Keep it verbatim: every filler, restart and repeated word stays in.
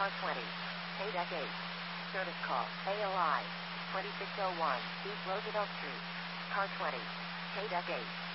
Car twenty. K-Deck eight. Service call. A O I. twenty-six oh one. East Roosevelt Street. Car twenty. K-Deck eight.